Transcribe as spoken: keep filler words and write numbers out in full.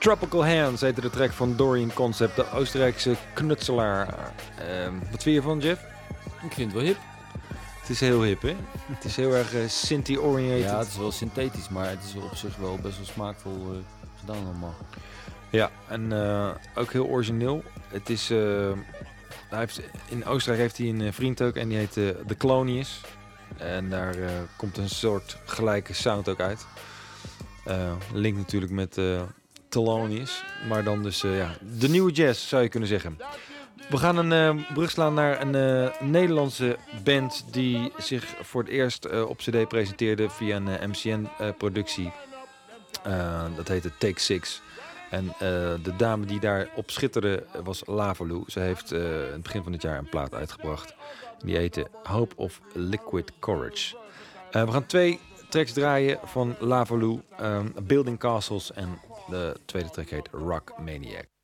Tropical Hands heette de track van Dorian Concept, de Oostenrijkse knutselaar. Uh, wat vind je van, Jeff? Ik vind het wel hip. Het is heel hip, hè? Het is heel erg uh, synthie-oriented. Ja, het is wel synthetisch, maar het is wel op zich wel best wel smaakvol uh, gedaan allemaal. Ja, en uh, ook heel origineel. Het is... Uh, hij heeft, in Oostenrijk heeft hij een uh, vriend ook en die heet uh, The Colonius. En daar uh, komt een soort gelijke sound ook uit. Uh, link natuurlijk met uh, Thelonious. Maar dan dus uh, ja, de nieuwe jazz zou je kunnen zeggen. We gaan een uh, brug slaan naar een uh, Nederlandse band die zich voor het eerst uh, op cd presenteerde via een uh, M C N-productie. Uh, uh, dat heette Take Six. En uh, de dame die daarop schitterde was Lavalou. Ze heeft uh, in het begin van dit jaar een plaat uitgebracht. Die heette Hope of Liquid Courage. Uh, we gaan twee tracks draaien van Lavalou. Um, Building Castles en de tweede track heet Rock Maniac.